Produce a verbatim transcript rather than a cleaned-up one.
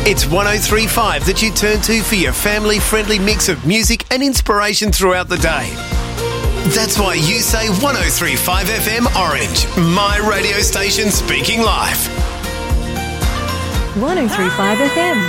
It's one oh three point five that you turn to for your family-friendly mix of music and inspiration throughout the day. That's why you say one oh three point five F M Orange, my radio station speaking live. one oh three point five F M.